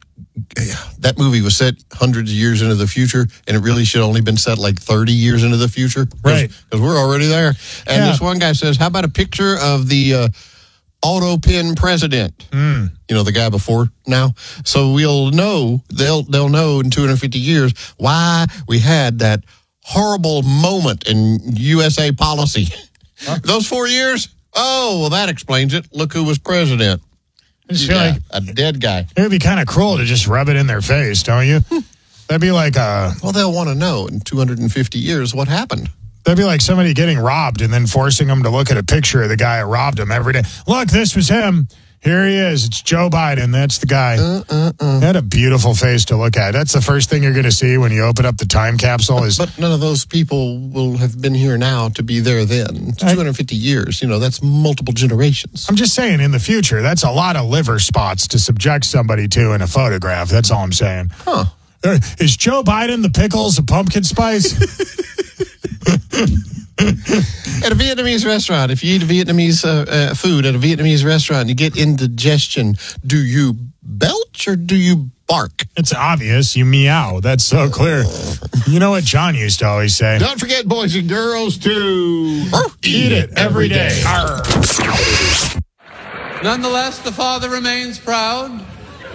that movie was set hundreds of years into the future, and it really should have only been set like thirty years into the future. Cause, Right. Because we're already there. And Yeah. this one guy says, how about a picture of the uh, auto pin president? Mm. You know, the guy before now. So we'll know, they'll they'll know in two hundred fifty years why we had that horrible moment in U S A policy. Huh? Those four years? Oh, well, that explains it. Look who was president. I just feel Yeah, like a dead guy. it would be kind of cruel to just rub it in their face, don't you? That'd be like a, Well, they'll want to know in two hundred fifty years what happened. that'd be like somebody getting robbed and then forcing them to look at a picture of the guy that robbed him every day. Look, this was him. Here he is. It's Joe Biden. That's the guy. Uh, uh, uh. He had a beautiful face to look at. That's the first thing you're going to see when you open up the time capsule. Is But none of those people will have been here now to be there then. It's two hundred fifty years. You know, that's multiple generations. I'm just saying, in the future, that's a lot of liver spots to subject somebody to in a photograph. That's all I'm saying. Huh. Uh, Is Joe Biden the pickles of pumpkin spice? At a Vietnamese restaurant, if you eat Vietnamese uh, uh, food at a Vietnamese restaurant and you get indigestion, do you belch or do you bark? It's obvious. You meow. That's so clear. You know what John used to always say? Don't forget, boys and girls, to Eat it every day. Arr. Nonetheless, the father remains proud,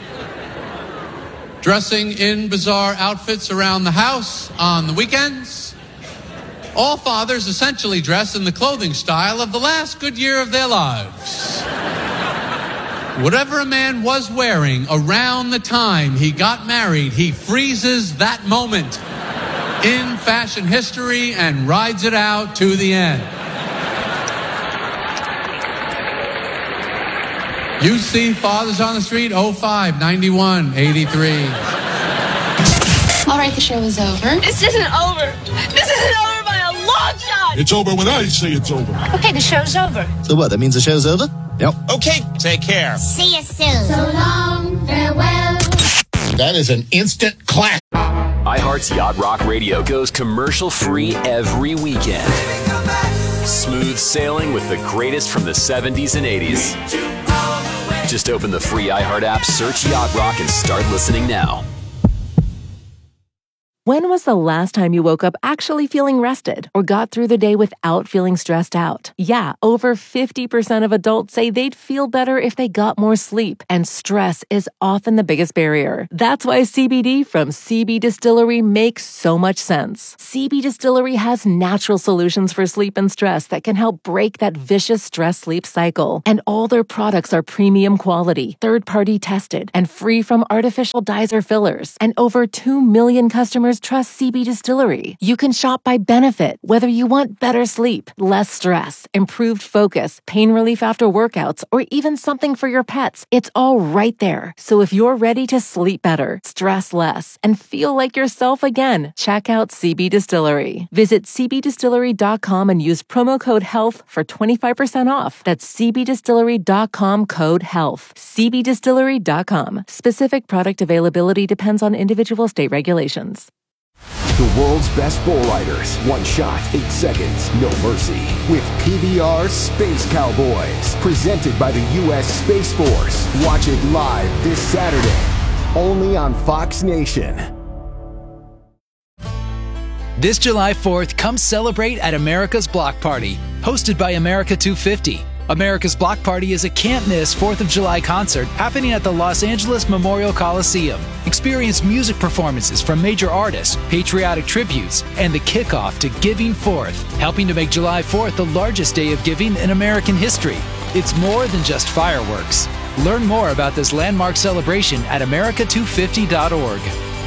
dressing in bizarre outfits around the house on the weekends. All fathers essentially dress in the clothing style of the last good year of their lives. Whatever a man was wearing around the time he got married, he freezes that moment in fashion history and rides it out to the end. You see fathers on the street, oh five, ninety-one, eighty-three. All right, the show is over. This isn't over. This isn't over by a long shot. It's over when I say it's over. Okay, the show's over. So what, that means the show's over? Yep. Okay, take care. See you soon. So long, farewell. That is an instant clap. iHeart's Yacht Rock Radio goes commercial-free every weekend. Smooth sailing with the greatest from the seventies and eighties. Just open the free iHeart app, search Yacht Rock, and start listening now. When was the last time you woke up actually feeling rested or got through the day without feeling stressed out? Yeah, over fifty percent of adults say they'd feel better if they got more sleep, and stress is often the biggest barrier. That's why C B D from C B Distillery makes so much sense. C B Distillery has natural solutions for sleep and stress that can help break that vicious stress-sleep cycle. And all their products are premium quality, third-party tested, and free from artificial dyes or fillers. And over two million customers trust C B Distillery. You can shop by benefit, whether you want better sleep, less stress, improved focus, pain relief after workouts, or even something for your pets. It's all right there. So if you're ready to sleep better, stress less, and feel like yourself again, check out C B Distillery. Visit c b distillery dot com and use promo code HEALTH for twenty-five percent off. That's c b distillery dot com code HEALTH. c b distillery dot com. Specific product availability depends on individual state regulations. The world's best bull riders. One shot, eight seconds, no mercy. With P B R Space Cowboys. Presented by the U S Space Force. Watch it live this Saturday. Only on Fox Nation. This July fourth, come celebrate at America's Block Party. Hosted by America two fifty. America's Block Party is a can't-miss fourth of July concert happening at the Los Angeles Memorial Coliseum. Experience music performances from major artists, patriotic tributes, and the kickoff to Giving Fourth, helping to make July fourth the largest day of giving in American history. It's more than just fireworks. Learn more about this landmark celebration at america two fifty dot org.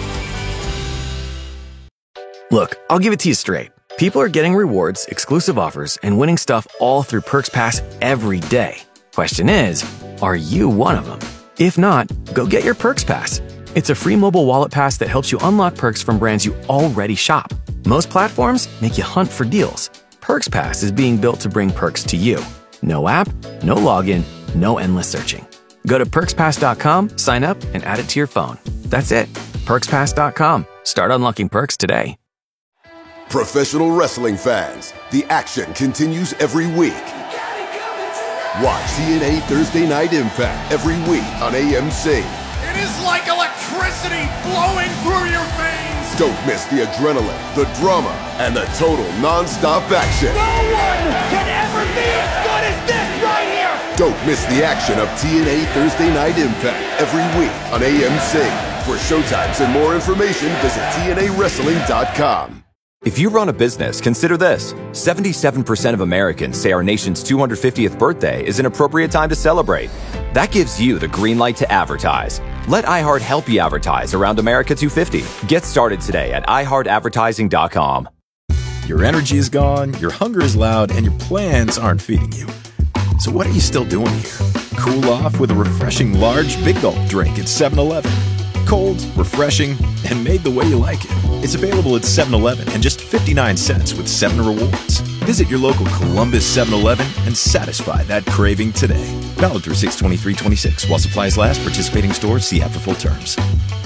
Look, I'll give it to you straight. People are getting rewards, exclusive offers, and winning stuff all through Perks Pass every day. Question is, are you one of them? If not, go get your Perks Pass. It's a free mobile wallet pass that helps you unlock perks from brands you already shop. Most platforms make you hunt for deals. Perks Pass is being built to bring perks to you. No app, no login, no endless searching. Go to perks pass dot com, sign up, and add it to your phone. That's it. perks pass dot com. Start unlocking perks today. Professional wrestling fans, the action continues every week. Watch T N A Thursday Night Impact every week on A M C. It is like electricity flowing through your veins. Don't miss the adrenaline, the drama, and the total non-stop action. No one can ever be as good as this right here. Don't miss the action of T N A Thursday Night Impact every week on A M C. For showtimes and more information, visit T N A wrestling dot com. If you run a business, consider this. seventy-seven percent of Americans say our nation's two hundred fiftieth birthday is an appropriate time to celebrate. That gives you the green light to advertise. Let iHeart help you advertise around America two fifty. Get started today at i heart advertising dot com. Your energy is gone, your hunger is loud, and your plans aren't feeding you. So what are you still doing here? Cool off with a refreshing large Big Gulp drink at seven eleven. Cold, refreshing, and made the way you like it. It's available at seven eleven and just fifty-nine cents with seven rewards. Visit your local Columbus seven eleven and satisfy that craving today. Valid through six twenty-three twenty-six. While supplies last, participating stores, see app for full terms.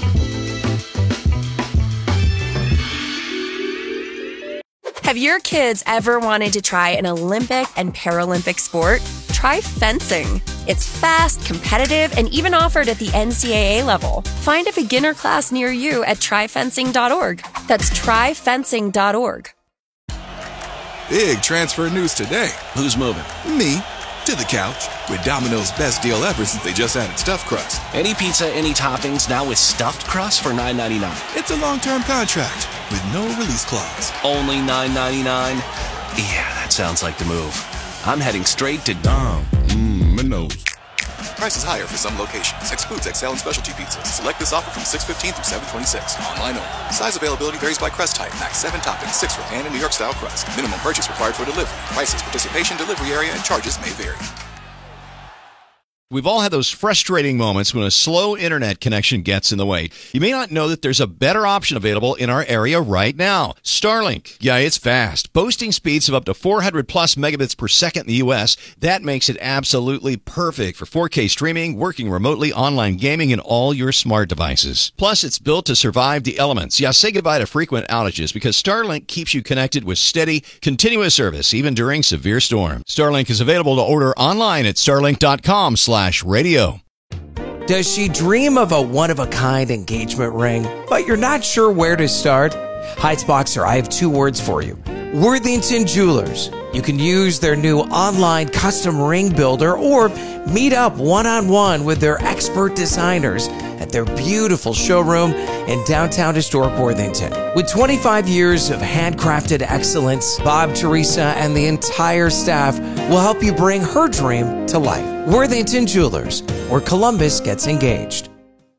Have your kids ever wanted to try an Olympic and Paralympic sport? Try fencing. It's fast, competitive, and even offered at the N C double A level. Find a beginner class near you at try fencing dot org. That's try fencing dot org. Big transfer news today. Who's moving? Me. To the couch. With Domino's best deal ever since they just added stuffed crust. Any pizza, any toppings, now with stuffed crust for nine ninety-nine. It's a long-term contract with no release clause. Only nine ninety-nine? Yeah, that sounds like the move. I'm heading straight to Dom. Mmm, my nose. Prices higher for some locations. Excludes X L and specialty pizzas. Select this offer from six fifteen through seven twenty-six. Online only. Size availability varies by crust type. Max seven toppings, six for pan and New York style crust. Minimum purchase required for delivery. Prices, participation, delivery area, and charges may vary. We've all had those frustrating moments when a slow internet connection gets in the way. You may not know that there's a better option available in our area right now. Starlink. Yeah, it's fast. Boasting speeds of up to four hundred plus megabits per second in the U S. That makes it absolutely perfect for four K streaming, working remotely, online gaming, and all your smart devices. Plus, it's built to survive the elements. Yeah, say goodbye to frequent outages because Starlink keeps you connected with steady, continuous service, even during severe storms. Starlink is available to order online at starlink dot com slash radio. Does she dream of a one-of-a-kind engagement ring, but you're not sure where to start? Heights-Boxer, I have two words for you. Worthington Jewelers. You can use their new online custom ring builder or meet up one-on-one with their expert designers at their beautiful showroom in downtown historic Worthington. With twenty-five years of handcrafted excellence, Bob, Teresa, and the entire staff will help you bring her dream to life. Worthington Jewelers, where Columbus gets engaged.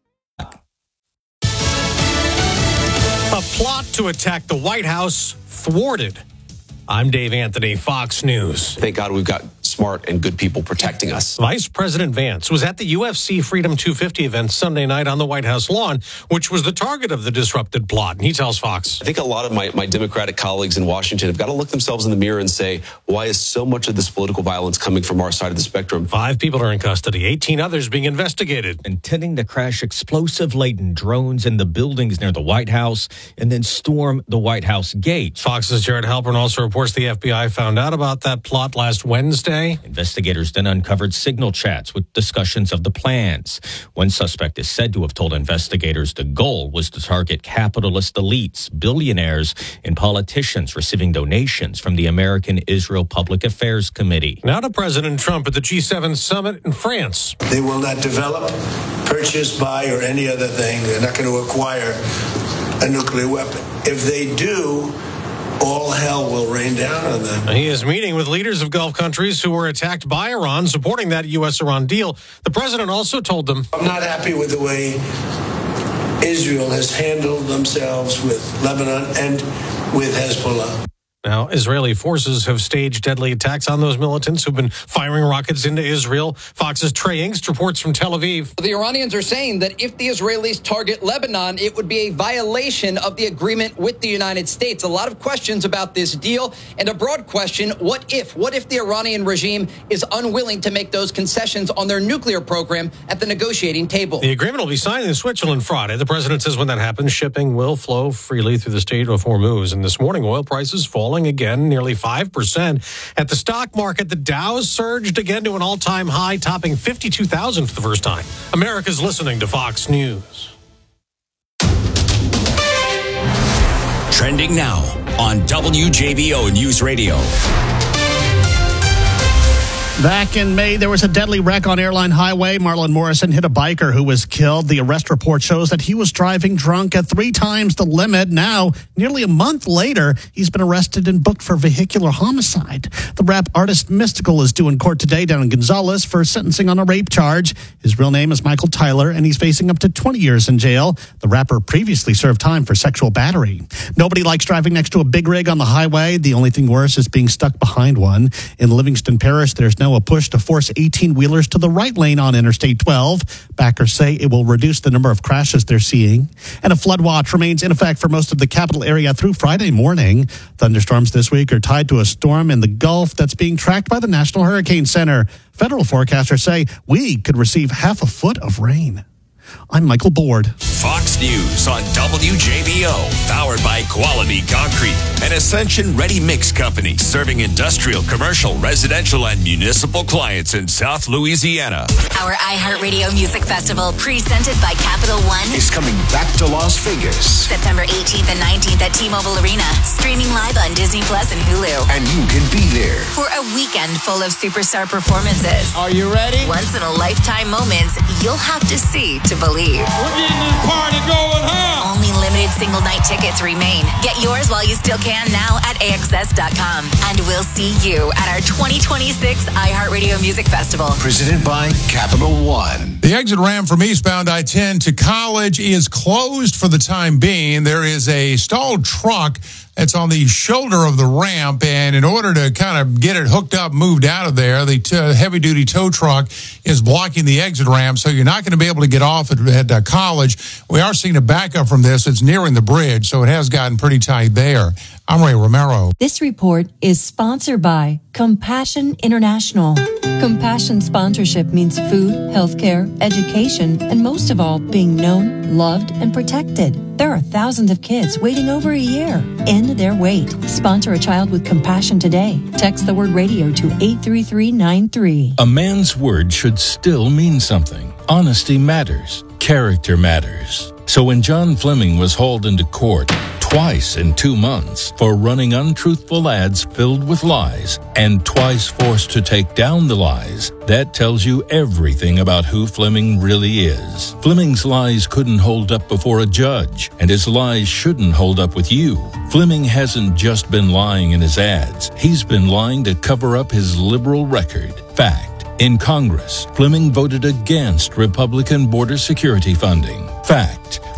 A plot to attack the White House thwarted. I'm Dave Anthony, Fox News. Thank God we've got smart and good people protecting us. Vice President Vance was at the U F C Freedom two fifty event Sunday night on the White House lawn, which was the target of the disrupted plot. And he tells Fox. I think a lot of my, my Democratic colleagues in Washington have got to look themselves in the mirror and say, why is so much of this political violence coming from our side of the spectrum? Five people are in custody, eighteen others being investigated. Intending to crash explosive-laden drones in the buildings near the White House and then storm the White House gate. Fox's Jared Halpern also reports the F B I found out about that plot last Wednesday. Investigators then uncovered signal chats with discussions of the plans. One suspect is said to have told investigators the goal was to target capitalist elites, billionaires, and politicians receiving donations from the American Israel Public Affairs Committee. Now to President Trump at the G seven summit in France. They will not develop, purchase, buy, or any other thing. They're not going to acquire a nuclear weapon. If they do, all hell will rain down on them. He is meeting with leaders of Gulf countries who were attacked by Iran, supporting that U S Iran deal. The president also told them, I'm not happy with the way Israel has handled themselves with Lebanon and with Hezbollah. Now, Israeli forces have staged deadly attacks on those militants who've been firing rockets into Israel. Fox's Trey Ingst reports from Tel Aviv. The Iranians are saying that if the Israelis target Lebanon, it would be a violation of the agreement with the United States. A lot of questions about this deal and a broad question, what if? What if the Iranian regime is unwilling to make those concessions on their nuclear program at the negotiating table? The agreement will be signed in Switzerland Friday. The president says when that happens, shipping will flow freely through the Strait of Hormuz. And this morning, oil prices falling again, nearly five percent. At the stock market, the Dow surged again to an all-time high, topping fifty-two thousand for the first time. America's listening to Fox News. Trending now on W J B O News Radio. Back in May, there was a deadly wreck on Airline Highway. Marlon Morrison hit a biker who was killed. The arrest report shows that he was driving drunk at three times the limit. Now, nearly a month later, he's been arrested and booked for vehicular homicide. The rap artist Mystical is due in court today down in Gonzales for sentencing on a rape charge. His real name is Michael Tyler, and he's facing up to twenty years in jail. The rapper previously served time for sexual battery. Nobody likes driving next to a big rig on the highway. The only thing worse is being stuck behind one. In Livingston Parish, there's now a push to force eighteen-wheelers to the right lane on Interstate twelve. Backers say it will reduce the number of crashes they're seeing. And a flood watch remains in effect for most of the capital area through Friday morning. Thunderstorms this week are tied to a storm in the Gulf that's being tracked by the National Hurricane Center. Federal forecasters say we could receive half a foot of rain. I'm Michael Board. Fox News on W J B O, powered by Quality Concrete, an Ascension Ready Mix company serving industrial, commercial, residential, and municipal clients in South Louisiana. Our iHeartRadio Music Festival, presented by Capital One, is coming back to Las Vegas. September eighteenth and nineteenth at T-Mobile Arena, streaming live on Disney Plus and Hulu. And you can be there for a weekend full of superstar performances. Are you ready? Once in a lifetime moments you'll have to see to believe. We're getting this party going, huh? Only limited single night tickets remain. Get yours while you still can now at A X S dot com. And we'll see you at our twenty twenty-six iHeartRadio Music Festival. Presented by Capital One. The exit ramp from eastbound I ten to College is closed for the time being. There is a stalled truck It's on the shoulder of the ramp, and in order to kind of get it hooked up, moved out of there, the t- heavy-duty tow truck is blocking the exit ramp, so you're not going to be able to get off at, at uh, College. We are seeing a backup from this. It's nearing the bridge, so it has gotten pretty tight there. I'm Ray Romero. This report is sponsored by Compassion International. Compassion sponsorship means food, healthcare, education, and most of all, being known, loved, and protected. There are thousands of kids waiting over a year. End their wait. Sponsor a child with compassion today. Text the word radio to eight three three nine three. A man's word should still mean something. Honesty matters. Character matters. So when John Fleming was hauled into court twice in two months for running untruthful ads filled with lies and twice forced to take down the lies, that tells you everything about who Fleming really is. Fleming's lies couldn't hold up before a judge, and his lies shouldn't hold up with you. Fleming hasn't just been lying in his ads. He's been lying to cover up his liberal record. Fact. In Congress, Fleming voted against Republican border security funding. Fact.